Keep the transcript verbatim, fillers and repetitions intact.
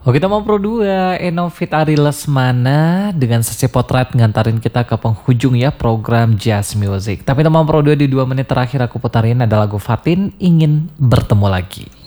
Oke, teman Pro dua, Enovit Ari Lesmana dengan sesi potret ngantarin kita ke penghujung ya program Jazz Music. Tapi teman Pro dua, di dua menit terakhir aku putarin ada lagu Fatin, Ingin Bertemu Lagi.